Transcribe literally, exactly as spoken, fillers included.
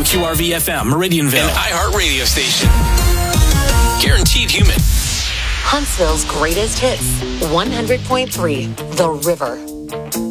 Q R V F M, Meridianville. An iHeart radio station. Guaranteed human. Huntsville's greatest hits, one hundred point three, The River.